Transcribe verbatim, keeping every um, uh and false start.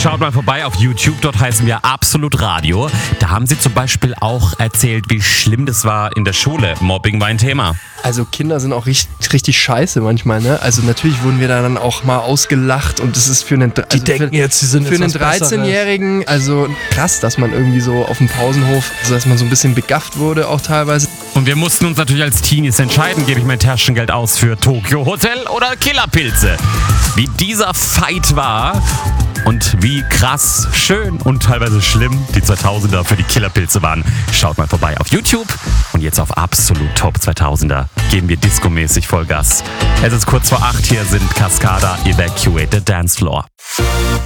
Schaut mal vorbei auf YouTube, dort heißen wir Absolut Radio. Da haben sie zum Beispiel auch erzählt, wie schlimm das war in der Schule. Mobbing war ein Thema. Also Kinder sind auch richtig, richtig scheiße manchmal, ne? Also natürlich wurden wir da dann auch mal ausgelacht und das ist für einen, also Die denken für, jetzt, sie sind für jetzt einen was Besseres. dreizehnjährigen, also krass, dass man irgendwie so auf dem Pausenhof, also dass man so ein bisschen begafft wurde auch teilweise. Und wir mussten uns natürlich als Teenies entscheiden, gebe ich mein Taschengeld aus für Tokyo Hotel oder Killerpilze. Wie dieser Fight war und wie krass, schön und teilweise schlimm die zweitausender für die Killerpilze waren. Schaut mal vorbei auf YouTube und jetzt auf Absolut Top zweitausender geben wir discomäßig Vollgas. Es ist kurz vor acht, hier sind Cascada Evacuate the Dance Floor.